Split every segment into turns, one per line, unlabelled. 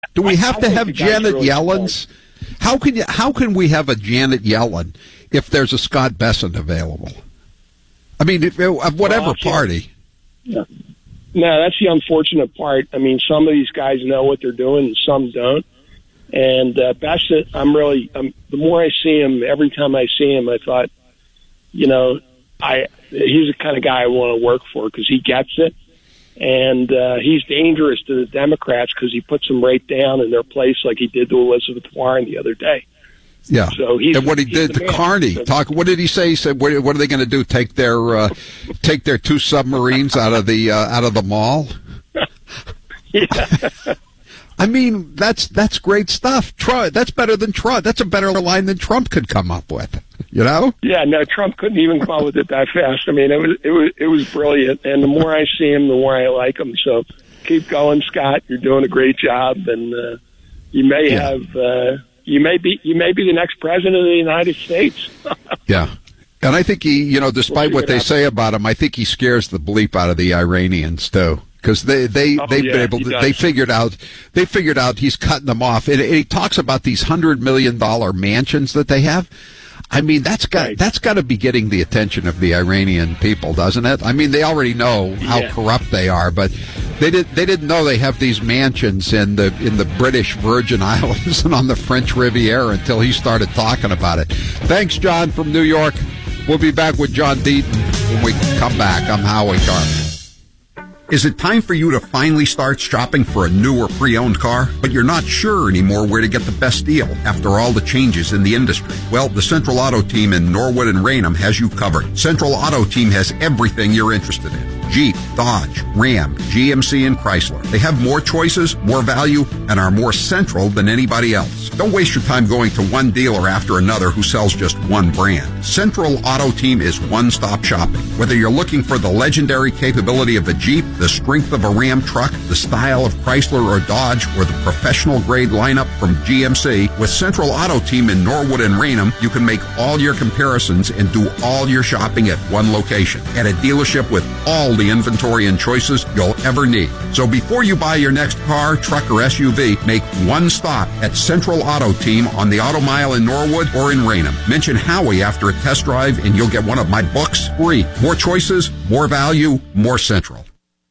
Do we have to have Janet Yellen's? How can we have a Janet Yellen if there's a Scott Bessent available? I mean, of whatever party.
Yeah. No, that's the unfortunate part. I mean, some of these guys know what they're doing and some don't. And Bessent, the more I see him, every time I see him, I thought, he's the kind of guy I want to work for because he gets it. And he's dangerous to the Democrats because he puts them right down in their place like he did to Elizabeth Warren the other day.
Yeah.
So
and what he did to Carney. What did he say? He said, "What are they going to do? Take their two submarines out of the mall?"
Yeah.
I mean, that's great stuff. That's better than Trump. That's a better line than Trump could come up with. You know?
Yeah. No, Trump couldn't even come up with it that fast. I mean, it was brilliant. And the more I see him, the more I like him. So keep going, Scott. You're doing a great job, and you may have. You may be the next president of the United States.
Yeah. And I think he, despite what they say about him, I think he scares the bleep out of the Iranians too. Because they've been able to, they figured out he's cutting them off. And he talks about these $100 million mansions that they have. I mean, that's got to be getting the attention of the Iranian people, doesn't it? I mean, they already know how corrupt they are, but they didn't know they have these mansions in the British Virgin Islands and on the French Riviera until he started talking about it. Thanks, John from New York. We'll be back with John Deaton when we come back. I'm Howie Carter. Is it time for you to finally start shopping for a new or pre-owned car, but you're not sure anymore where to get the best deal after all the changes in the industry? Well, the Central Auto Team in Norwood and Raynham has you covered. Central Auto Team has everything you're interested in. Jeep, Dodge, Ram, GMC, and Chrysler. They have more choices, more value, and are more central than anybody else. Don't waste your time going to one dealer after another who sells just one brand. Central Auto Team is one-stop shopping. Whether you're looking for the legendary capability of a Jeep, the strength of a Ram truck, the style of Chrysler or Dodge, or the professional-grade lineup from GMC, with Central Auto Team in Norwood and Raynham, you can make all your comparisons and do all your shopping at one location, at a dealership with all the inventory and choices you'll ever need. So before you buy your next car, truck, or SUV, make one stop at Central Auto Team on the Auto Mile in Norwood or in Raynham. Mention Howie after a test drive and you'll get one of my books free. More choices, more value, more Central.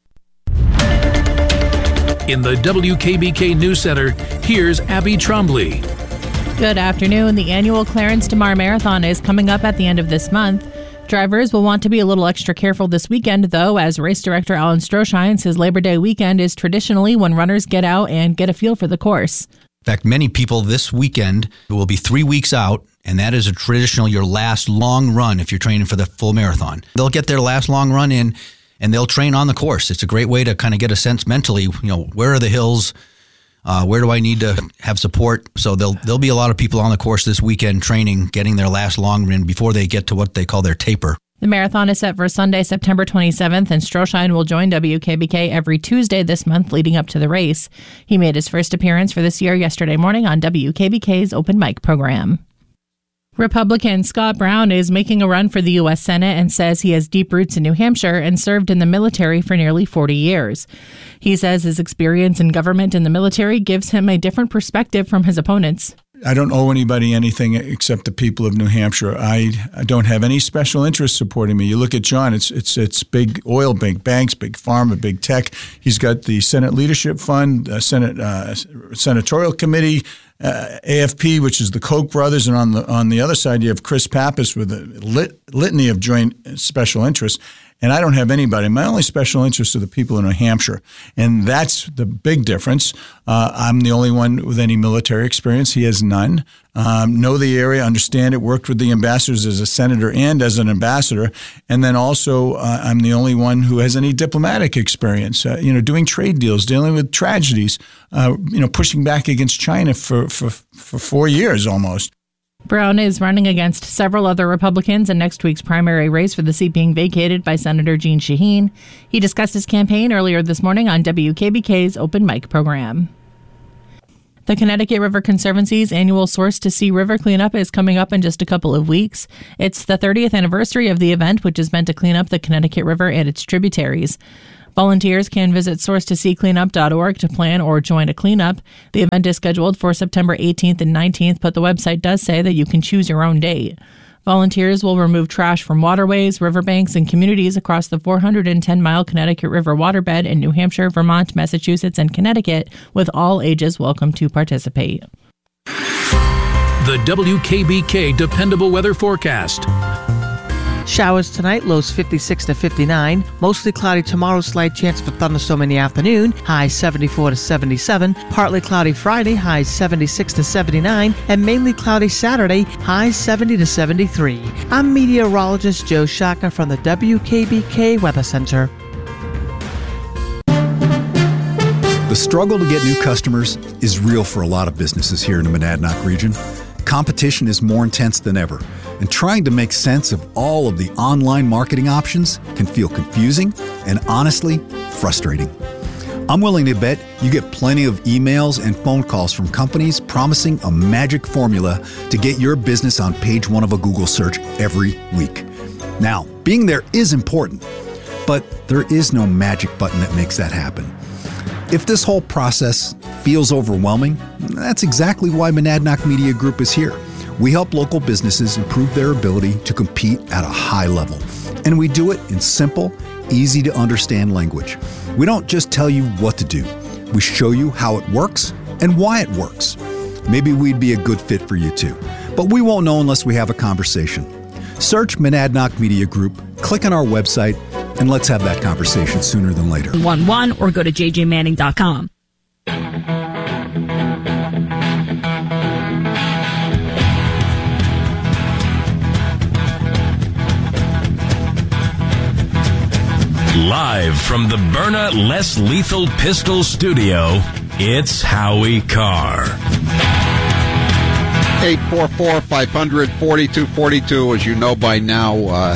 In the WKBK News Center, here's Abby Trombley.
Good afternoon. The annual Clarence DeMar Marathon is coming up at the end of this month. Drivers will want to be a little extra careful this weekend, though, as race director Alan Stroschein says Labor Day weekend is traditionally when runners get out and get a feel for the course.
In fact, many people this weekend will be 3 weeks out, and that is a traditional your last long run if you're training for the full marathon. They'll get their last long run in, and they'll train on the course. It's a great way to kind of get a sense mentally, where are the hills, where do I need to have support? So there'll be a lot of people on the course this weekend training, getting their last long run before they get to what they call their taper.
The marathon is set for Sunday, September 27th, and Stroschein will join WKBK every Tuesday this month leading up to the race. He made his first appearance for this year yesterday morning on WKBK's Open Mic program. Republican Scott Brown is making a run for the U.S. Senate and says he has deep roots in New Hampshire and served in the military for nearly 40 years. He says his experience in government and the military gives him a different perspective from his opponents.
I don't owe anybody anything except the people of New Hampshire. I don't have any special interests supporting me. You look at John, it's big oil, big banks, big pharma, big tech. He's got the Senate Leadership Fund, Senate Senatorial Committee, AFP, which is the Koch brothers, and on the other side you have Chris Pappas with a litany of joint special interests. And I don't have anybody. My only special interest are the people in New Hampshire. And that's the big difference. I'm the only one with any military experience. He has none. Know the area, understand it, worked with the ambassadors as a senator and as an ambassador. And then also I'm the only one who has any diplomatic experience, doing trade deals, dealing with tragedies, pushing back against China for 4 years almost.
Brown is running against several other Republicans in next week's primary race for the seat being vacated by Senator Jeanne Shaheen. He discussed his campaign earlier this morning on WKBK's Open Mic program. The Connecticut River Conservancy's annual Source to Sea River cleanup is coming up in just a couple of weeks. It's the 30th anniversary of the event, which is meant to clean up the Connecticut River and its tributaries. Volunteers can visit sourcetoseacleanup.org to plan or join a cleanup. The event is scheduled for September 18th and 19th, but the website does say that you can choose your own date. Volunteers will remove trash from waterways, riverbanks, and communities across the 410-mile Connecticut River waterbed in New Hampshire, Vermont, Massachusetts, and Connecticut, with all ages welcome to participate.
The WKBK Dependable Weather Forecast.
Showers tonight, lows 56 to 59. Mostly cloudy tomorrow, slight chance for thunderstorm in the afternoon, highs 74 to 77. Partly cloudy Friday, highs 76 to 79. And mainly cloudy Saturday, highs 70 to 73. I'm meteorologist Joe Shaka from the WKBK Weather Center.
The struggle to get new customers is real for a lot of businesses here in the Monadnock region. Competition is more intense than ever, and trying to make sense of all of the online marketing options can feel confusing and honestly frustrating. I'm willing to bet you get plenty of emails and phone calls from companies promising a magic formula to get your business on page 1 of a Google search every week. Now, being there is important, but there is no magic button that makes that happen. If this whole process feels overwhelming, that's exactly why Monadnock Media Group is here. We help local businesses improve their ability to compete at a high level. And we do it in simple, easy to understand language. We don't just tell you what to do. We show you how it works and why it works. Maybe we'd be a good fit for you too, but we won't know unless we have a conversation. Search Monadnock Media Group, click on our website, and let's have that conversation sooner than later.
11 or go to jjmanning.com.
Live from the Byrna Less Lethal Pistol Studio, it's Howie Carr.
844-500-4242. As you know by now,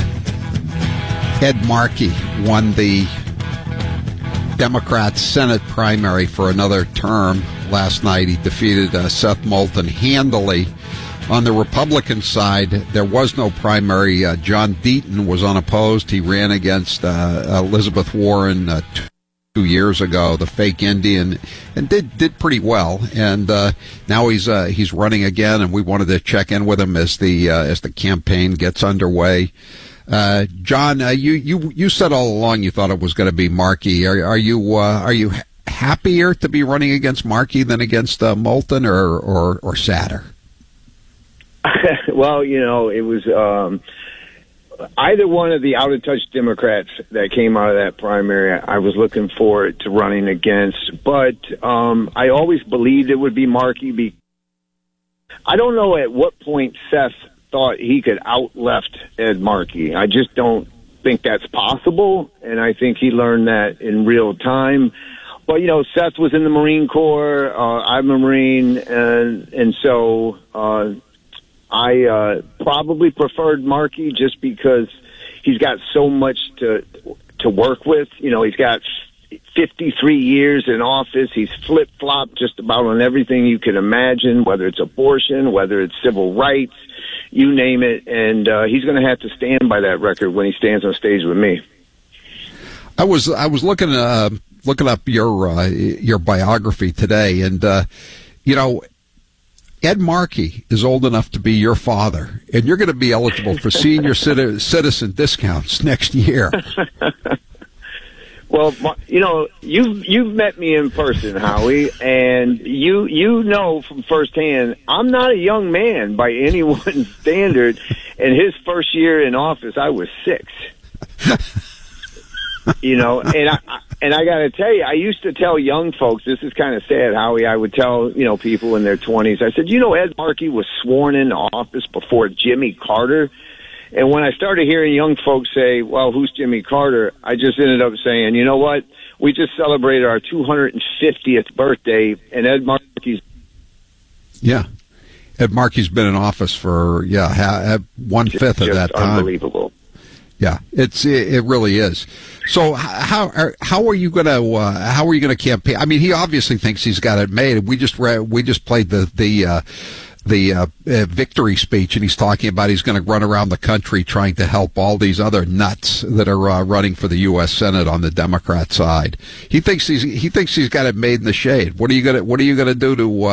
Ed Markey won the Democrat Senate primary for another term last night. He defeated Seth Moulton handily. On the Republican side, there was no primary. John Deaton was unopposed. He ran against Elizabeth Warren 2 years ago, the fake Indian, and did pretty well. And now he's running again, and we wanted to check in with him as the campaign gets underway. John, you said all along you thought it was going to be Markey. Are you happier to be running against Markey than against Moulton, or sadder?
Well, it was either one of the out-of-touch Democrats that came out of that primary. I was looking forward to running against, but I always believed it would be Markey. I don't know at what point Seth thought he could out-left Ed Markey. I just don't think that's possible, and I think he learned that in real time. But, Seth was in the Marine Corps. I'm a Marine, and so I probably preferred Markey just because he's got so much to work with. He's got 53 years in office. He's flip-flopped just about on everything you can imagine, whether it's abortion, whether it's civil rights, you name it. And he's going to have to stand by that record when he stands on stage with me.
I was looking up your biography today, and Ed Markey is old enough to be your father, and you're going to be eligible for senior citizen discounts next year.
Well, you've met me in person, Howie, and you know from firsthand I'm not a young man by anyone's standard. In his first year in office, I was 6. And I got to tell you, I used to tell young folks, this is kind of sad, Howie, I would tell, people in their 20s, I said, Ed Markey was sworn into office before Jimmy Carter. And when I started hearing young folks say, well, who's Jimmy Carter? I just ended up saying, you know what? We just celebrated our 250th birthday, and Ed Markey's...
Yeah. Ed Markey's been in office for, 1/5 of that time.
Unbelievable.
Yeah, it really is. So how are you going to campaign? I mean, he obviously thinks he's got it made. We just played the victory speech, and he's talking about he's going to run around the country trying to help all these other nuts that are running for the U.S. Senate on the Democrat side. He thinks he's got it made in the shade. What are you going to do to